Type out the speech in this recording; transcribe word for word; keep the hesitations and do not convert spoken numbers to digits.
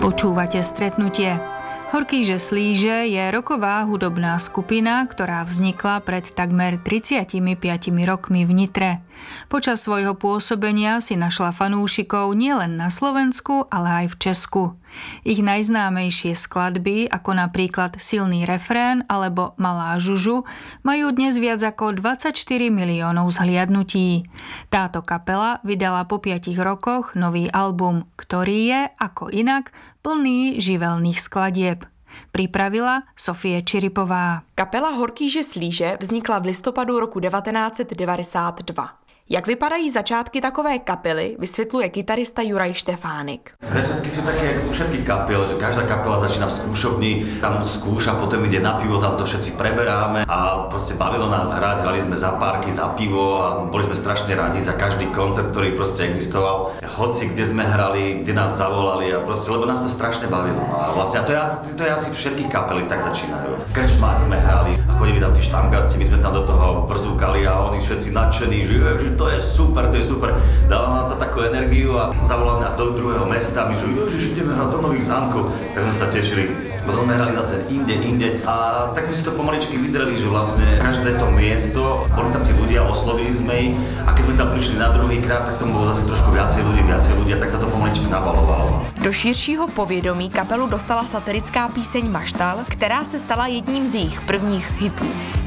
Počúvate Stretnutie. Horkýže Slíže je roková hudobná skupina, ktorá vznikla pred takmer tridsiatimi piatimi rokmi v Nitre. Počas svojho pôsobenia si našla fanúšikov nielen na Slovensku, ale aj v Česku. Ich najznámejšie skladby, ako napríklad Silný refrén alebo Malá žužu, majú dnes viac ako dvadsaťštyri miliónov zhliadnutí. Táto kapela vydala po piatich rokoch nový album, ktorý je, ako inak, plný živelných skladieb. Pripravila Sofie Čiripová. Kapela Horkýže Slíže vznikla v listopadu roku devatenáct set devadesát dva. Jak vypadají začátky takové kapely, vysvětluje kytarista Juraj Štefánik. Začiatky sú také ako u všetkých kapiel, že každá kapela začína v skúšovni, tam skúša, potom ide na pivo, tam to všetci preberáme a proste bavilo nás hrať, hrali sme za párky, za pivo a boli sme strašne radi za každý koncert, ktorý proste existoval. Hoci kde sme hrali, kde nás zavolali a proste, lebo nás to strašne bavilo. A vlastne a to je asi, to je asi všetky kapely tak začínajú. V krčmách sme hrali a chodili tam tí štamgasti, my sme tam do toho vrzúkali a oni všetci nadšení, že to je super, to je super. Dávalo nám to takú energiu a zavolali nás do druhého mesta a my že ježiš, ideme hrať do Nových Zámkov. Tak sme sa tešili. Potom sme hrali zase inde, inde a tak sme si to pomaličky vydreli, že vlastne každé to miesto, boli tam tí ľudia, oslovili sme ich a keď sme tam prišli na druhý krát, tak tomu bolo zase trošku viacej ľudí, viacej ľudia, tak sa to pomaličky nabalovalo. Do širšího povědomí kapelu dostala satirická píseň Maštal, která se stala jedním z jejich prvních hitů.